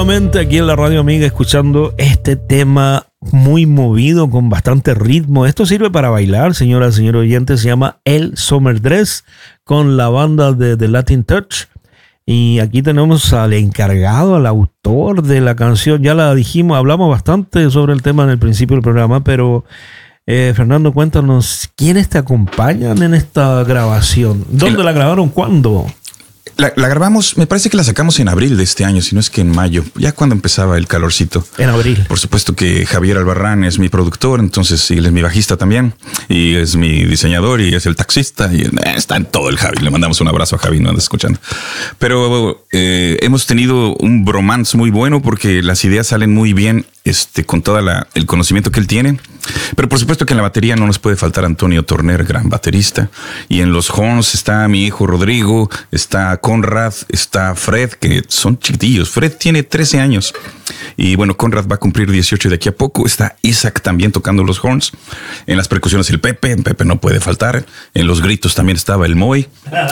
nuevamente aquí en la Radio Amiga escuchando este tema muy movido con bastante ritmo. Esto sirve para bailar, señoras y señores oyentes. Se llama El Summer Dress con la banda de The Latin Touch. Y aquí tenemos al encargado, al autor de la canción. Ya la dijimos, hablamos bastante sobre el tema en el principio del programa, pero Fernando, cuéntanos, ¿quiénes te acompañan en esta grabación? ¿Dónde la grabaron? ¿Cuándo? La grabamos, me parece que la sacamos en abril de este año, si no es que en mayo, ya cuando empezaba el calorcito. En abril. Por supuesto que Javier Albarrán es mi productor, entonces él es mi bajista también, y es mi diseñador, y es el taxista, y está en todo el Javi. Le mandamos un abrazo a Javi, no andas escuchando. Pero hemos tenido un bromance muy bueno porque las ideas salen muy bien con todo el conocimiento que él tiene. Pero por supuesto que en la batería no nos puede faltar Antonio Torner, gran baterista. Y en los horns está mi hijo Rodrigo, está Conrad, está Fred, que son chiquitillos. Fred tiene 13 años. Y bueno, Conrad va a cumplir 18 de aquí a poco. Está Isaac también tocando los horns. En las percusiones el Pepe no puede faltar. En los gritos también estaba el Moy.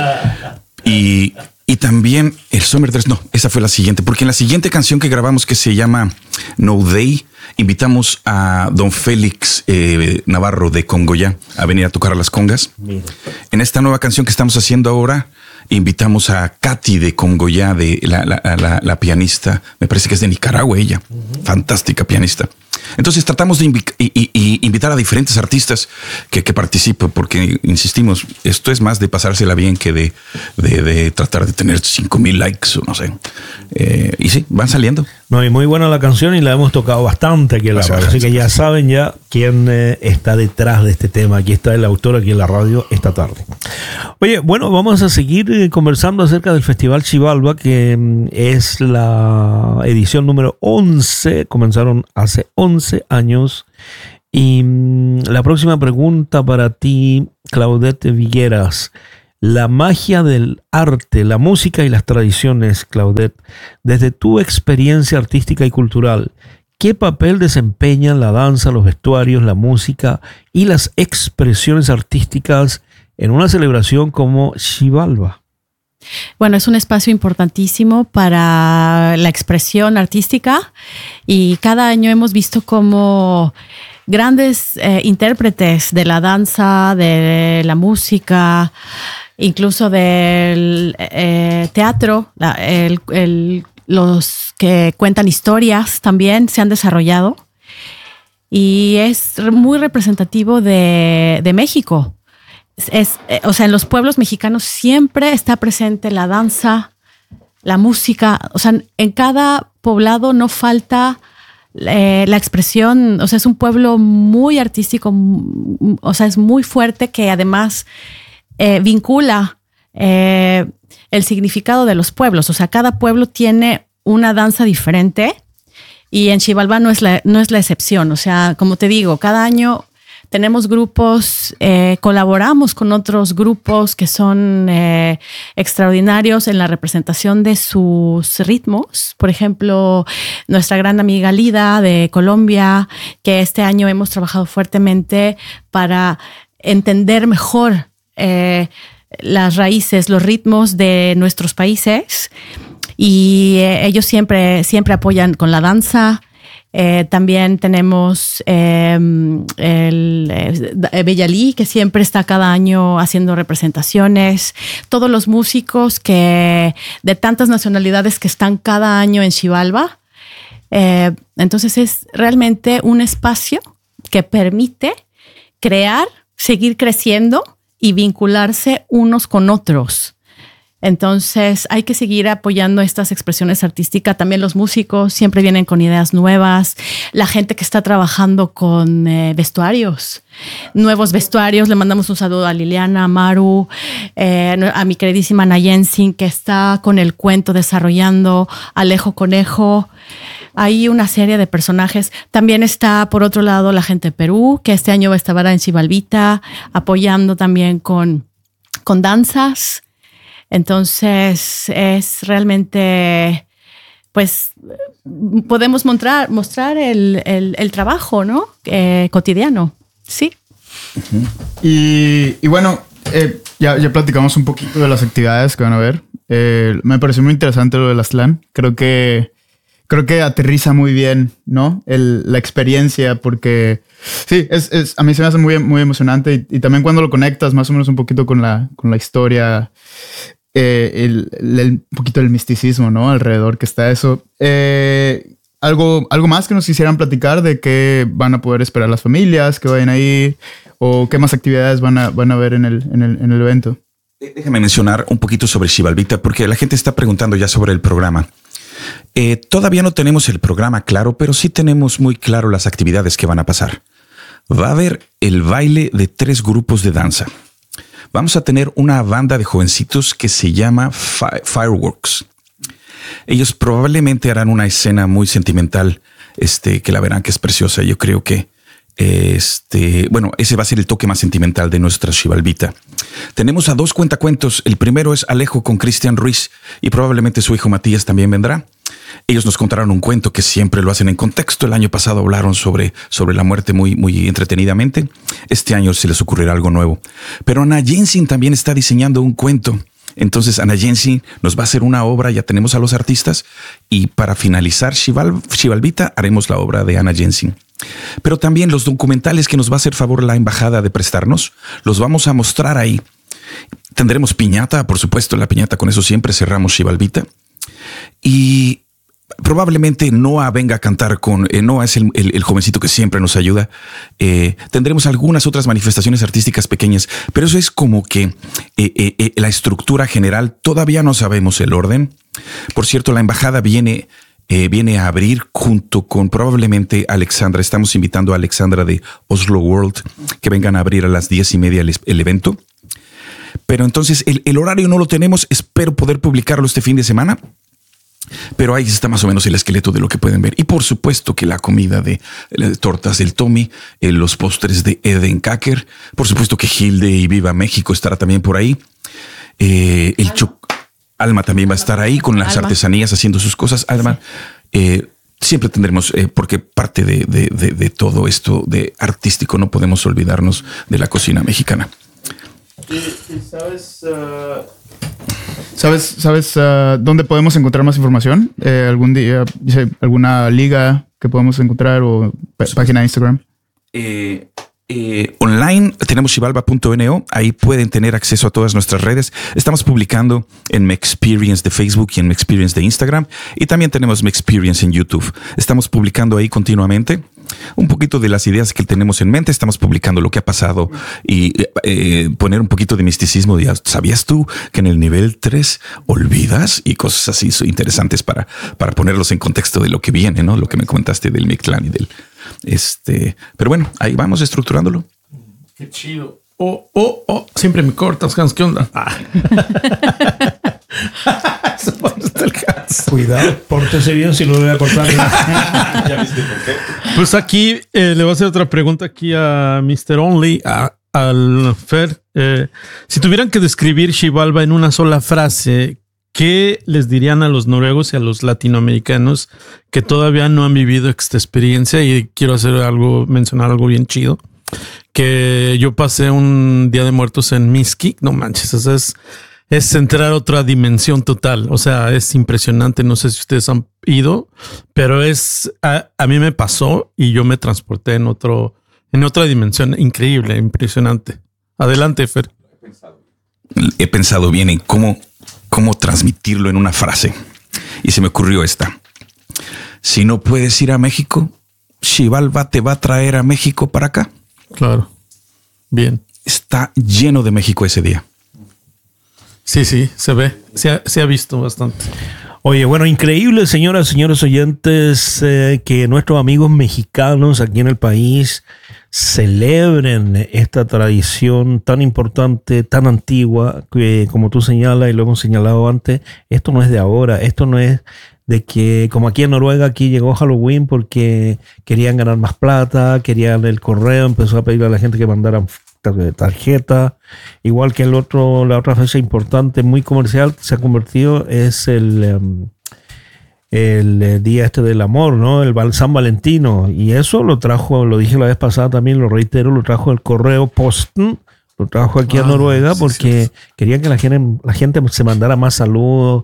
Y también el Summer Dress, no, esa fue la siguiente, porque en la siguiente canción que grabamos, que se llama No Day, invitamos a don Félix Navarro de Congoyá a venir a tocar a las congas. Mira. En esta nueva canción que estamos haciendo ahora, invitamos a Katy de Congoyá, de la pianista, me parece que es de Nicaragua ella, fantástica pianista. Entonces tratamos de invitar a diferentes artistas que participen, porque insistimos, esto es más de pasársela bien que de tratar de tener 5,000 likes o no sé. Y sí, van saliendo. No, y muy buena la canción y la hemos tocado bastante aquí en la radio. Así que ya saben ya quién está detrás de este tema. Aquí está el autor aquí en la radio esta tarde. Oye, bueno, vamos a seguir conversando acerca del Festival Xibalba, que es la edición número 11. Comenzaron hace 11 años. Y la próxima pregunta para ti, Claudette Vigueras. La magia del arte, la música y las tradiciones, Claudette, desde tu experiencia artística y cultural, ¿qué papel desempeñan la danza, los vestuarios, la música y las expresiones artísticas en una celebración como Xibalba? Bueno, es un espacio importantísimo para la expresión artística y cada año hemos visto cómo grandes intérpretes de la danza, de la música, incluso del teatro, los que cuentan historias también se han desarrollado y es muy representativo de México. O sea, en los pueblos mexicanos siempre está presente la danza, la música. O sea, en cada poblado no falta la expresión. O sea, es un pueblo muy artístico, o sea, es muy fuerte que además vincula el significado de los pueblos. O sea, cada pueblo tiene una danza diferente y en Xibalba no es la excepción. O sea, como te digo, cada año tenemos grupos, colaboramos con otros grupos que son extraordinarios en la representación de sus ritmos. Por ejemplo, nuestra gran amiga Lida de Colombia, que este año hemos trabajado fuertemente para entender mejor las raíces, los ritmos de nuestros países. Y ellos siempre apoyan con la danza. También tenemos Bellalí, que siempre está cada año haciendo representaciones. Todos los músicos de tantas nacionalidades que están cada año en Xibalba. Entonces es realmente un espacio que permite crear, seguir creciendo y vincularse unos con otros. Entonces hay que seguir apoyando estas expresiones artísticas. También los músicos siempre vienen con ideas nuevas. La gente que está trabajando con vestuarios, nuevos vestuarios. Le mandamos un saludo a Liliana, a Maru, a mi queridísima Nayensin, que está con el cuento desarrollando, Alejo Conejo. Hay una serie de personajes. También está, por otro lado, la gente de Perú, que este año va a estar en Xibalbita, apoyando también con danzas. Entonces, es realmente, pues, podemos mostrar el trabajo, ¿no? Cotidiano, sí. Uh-huh. Y bueno, ya platicamos un poquito de las actividades que van a ver. Me pareció muy interesante lo de la Slam. Creo que creo que aterriza muy bien, ¿no? La experiencia, porque sí, a mí se me hace muy, muy emocionante y también cuando lo conectas más o menos un poquito con la historia, un poquito del misticismo, ¿no? Alrededor que está eso. Algo más que nos quisieran platicar de qué van a poder esperar las familias que vayan ahí o qué más actividades van a ver en el evento. Déjame mencionar un poquito sobre Xibalbita porque la gente está preguntando ya sobre el programa. Todavía no tenemos el programa claro, pero sí tenemos muy claro las actividades que van a pasar. Va a haber el baile de 3 grupos de danza. Vamos a tener una banda de jovencitos que se llama Fireworks. Ellos probablemente harán una escena muy sentimental, que la verán que es preciosa. Yo creo que ese va a ser el toque más sentimental de nuestra Xibalbita. Tenemos a 2 cuentacuentos. El primero es Alejo con Cristian Ruiz y probablemente su hijo Matías también vendrá. Ellos nos contaron un cuento que siempre lo hacen en contexto. El año pasado hablaron sobre la muerte muy, muy entretenidamente. Este año se les ocurrirá algo nuevo. Pero Ana Jensen también está diseñando un cuento. Entonces Ana Jensen nos va a hacer una obra, ya tenemos a los artistas, y para finalizar Xibalbita haremos la obra de Ana Jensen. Pero también los documentales que nos va a hacer favor la embajada de prestarnos, los vamos a mostrar ahí. Tendremos piñata, por supuesto, la piñata, con eso siempre cerramos Xibalbita. Y probablemente Noah venga a cantar con... Noah es el jovencito que siempre nos ayuda. Tendremos algunas otras manifestaciones artísticas pequeñas, pero eso es como que la estructura general. Todavía no sabemos el orden. Por cierto, la embajada viene a abrir junto con probablemente Alexandra. Estamos invitando a Alexandra de Oslo World que vengan a abrir a las 10:30 el evento. Pero entonces el horario no lo tenemos. Espero poder publicarlo este fin de semana. Pero ahí está más o menos el esqueleto de lo que pueden ver. Y por supuesto que la comida de tortas del Tommy, los postres de Eden Kaker. Por supuesto que Hilde y Viva México estará también por ahí. Alma también va a estar ahí con las artesanías haciendo sus cosas. Alma, siempre tendremos, porque parte de todo esto de artístico no podemos olvidarnos de la cocina mexicana. ¿Sabes dónde podemos encontrar más información? ¿Algún día, alguna liga que podemos encontrar o página de Instagram? Online tenemos xibalba.no. Ahí pueden tener acceso a todas nuestras redes. Estamos publicando en Mexperience de Facebook y en Mexperience de Instagram. Y también tenemos Mexperience en YouTube. Estamos publicando ahí continuamente un poquito de las ideas que tenemos en mente. Estamos publicando lo que ha pasado y poner un poquito de misticismo. ¿Sabías tú que en el nivel 3 olvidas? Y cosas así interesantes para ponerlos en contexto de lo que viene, ¿no? Lo que me comentaste del Mictlán y del... Pero bueno, ahí vamos estructurándolo. Qué chido. Siempre me cortas, Hans. ¿Qué onda? Cuidado, pórtese bien si lo voy a cortar. ¿Ya viste por qué? Pues aquí le voy a hacer otra pregunta aquí a Mr. Only, al Fer. Si tuvieran que describir Xibalba en una sola frase, ¿qué les dirían a los noruegos y a los latinoamericanos que todavía no han vivido esta experiencia? Y quiero mencionar algo bien chido. Que yo pasé un Día de Muertos en Mixquic. No manches, es entrar a otra dimensión total. O sea, es impresionante. No sé si ustedes han ido, pero a mí me pasó y yo me transporté en otra dimensión increíble, impresionante. Adelante, Fer. He pensado bien en cómo transmitirlo en una frase. Y se me ocurrió esta. Si no puedes ir a México, Xibalba te va a traer a México para acá. Claro. Bien. Está lleno de México ese día. Sí, se ve. Se ha visto bastante. Oye, bueno, increíble, señoras y señores oyentes, que nuestros amigos mexicanos aquí en el país celebren esta tradición tan importante, tan antigua, que como tú señalas y lo hemos señalado antes, esto no es de ahora, esto no es de que, como aquí en Noruega, aquí llegó Halloween porque querían ganar más plata, querían el correo, empezó a pedirle a la gente que mandaran tarjeta, igual que la otra fecha importante, muy comercial, se ha convertido, es el día del amor, ¿no? El San Valentino. Y eso lo trajo, lo dije la vez pasada también, lo reitero, lo trajo el correo Posten, lo trajo aquí a Noruega porque querían que la gente se mandara más saludos,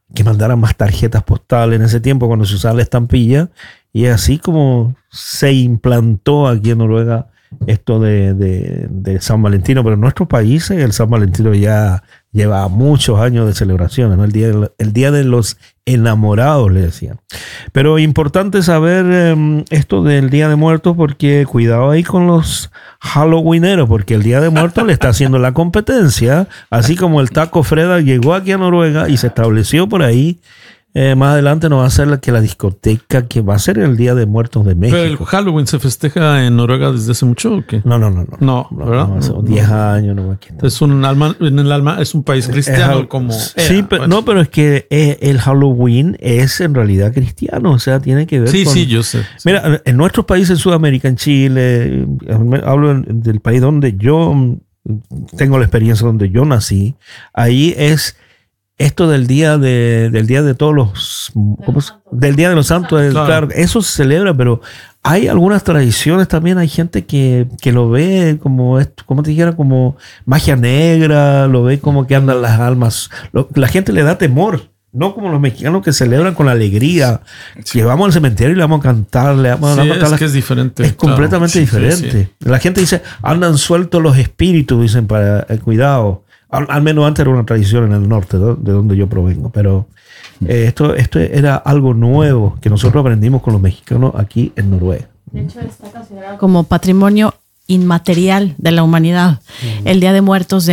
que mandaran más tarjetas postales en ese tiempo cuando se usaba la estampilla, y así como se implantó aquí en Noruega esto de San Valentino. Pero en nuestros países el San Valentino ya lleva muchos años de celebraciones, ¿no? El día de los enamorados, le decían. Pero importante saber esto del Día de Muertos, porque cuidado ahí con los halloweeneros, porque el Día de Muertos le está haciendo la competencia, así como el Taco Freda llegó aquí a Noruega y se estableció por ahí. Más adelante no va a ser la discoteca que va a ser el Día de Muertos de México. ¿Pero el Halloween se festeja en Noruega desde hace mucho o qué? No, ¿verdad? Hace 10 años. No, aquí no. Es es un país cristiano como... Sí, pero es que el Halloween es en realidad cristiano, o sea, tiene que ver con... Sí, yo sé. Sí. Mira, en nuestros países, en Sudamérica, en Chile, hablo del país donde yo tengo la experiencia, donde yo nací, ahí es... Esto del día de todos los... Del Día de los Santos, claro, eso se celebra, pero hay algunas tradiciones también. Hay gente que lo ve como te dijera, como magia negra, lo ve como que andan las almas. La gente le da temor, no como los mexicanos que celebran con alegría. Que vamos al cementerio y le vamos a cantar, que es diferente. Es completamente diferente. Sí. La gente dice, andan sueltos los espíritus, dicen, para cuidado. Al menos antes era una tradición en el norte, ¿no? De donde yo provengo. Pero esto era algo nuevo que nosotros aprendimos con los mexicanos aquí en Noruega. De hecho, está considerado como patrimonio inmaterial de la humanidad. El Día de Muertos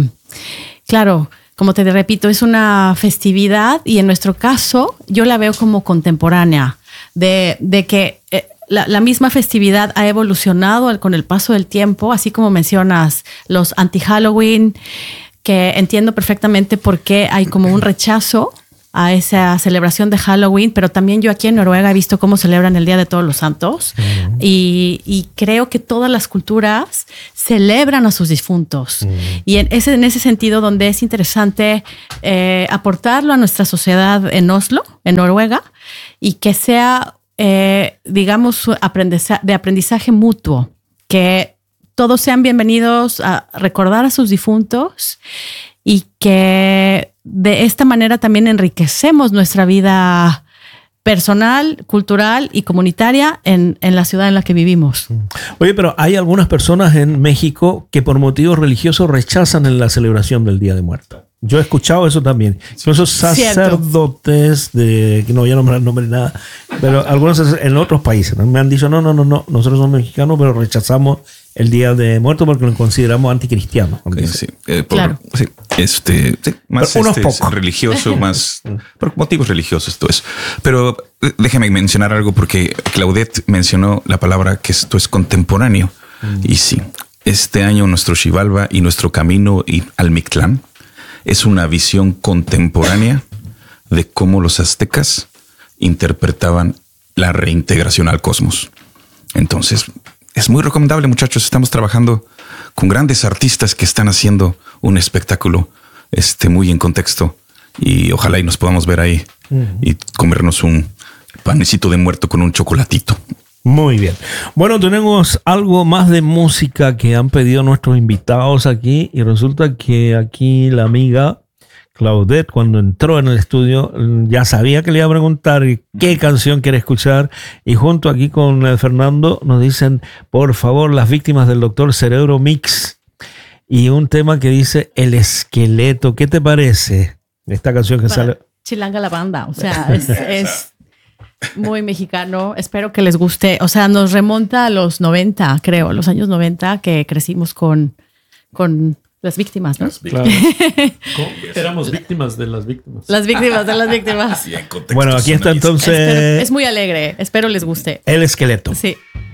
claro, como te repito, es una festividad, y en nuestro caso yo la veo como contemporánea, de que... La misma festividad ha evolucionado con el paso del tiempo, así como mencionas los anti-Halloween, que entiendo perfectamente por qué hay como un rechazo a esa celebración de Halloween, pero también yo aquí en Noruega he visto cómo celebran el Día de Todos los Santos, y creo que todas las culturas celebran a sus difuntos. Y en ese sentido, donde es interesante aportarlo a nuestra sociedad en Oslo, en Noruega, y que sea... digamos, de aprendizaje mutuo, que todos sean bienvenidos a recordar a sus difuntos, y que de esta manera también enriquecemos nuestra vida personal, cultural y comunitaria en la ciudad en la que vivimos. Oye, pero hay algunas personas en México que por motivos religiosos rechazan la celebración del Día de Muertos. Yo he escuchado eso también. Esos sacerdotes que no voy a nombrar nombre ni nada, pero algunos en otros países, ¿no? Me han dicho, no, nosotros somos mexicanos, pero rechazamos el Día de Muertos porque lo consideramos anticristiano. Okay, sí, claro. Sí, más religioso, más por motivos religiosos, todo eso. Pero déjame mencionar algo, porque Claudette mencionó la palabra que esto es contemporáneo. Y sí, este año nuestro Xibalba y nuestro camino al Mictlán es una visión contemporánea de cómo los aztecas interpretaban la reintegración al cosmos. Entonces, es muy recomendable, muchachos. Estamos trabajando con grandes artistas que están haciendo un espectáculo muy en contexto, y ojalá y nos podamos ver ahí y comernos un panecito de muerto con un chocolatito. Muy bien. Bueno, tenemos algo más de música que han pedido nuestros invitados aquí, y resulta que aquí la amiga Claudette, cuando entró en el estudio, ya sabía que le iba a preguntar qué canción quiere escuchar, y junto aquí con Fernando nos dicen, por favor, Las Víctimas del Doctor Cerebro Mix, y un tema que dice El Esqueleto. ¿Qué te parece esta canción que sale? Chilanga la banda, o sea, es muy mexicano. Espero que les guste. O sea, nos remonta a los 90, creo, los años 90, que crecimos con las víctimas, ¿no? Claro. Éramos víctimas de las víctimas. Las víctimas de las víctimas. Bueno, aquí está entonces. Es muy alegre. Espero les guste. El Esqueleto. Sí.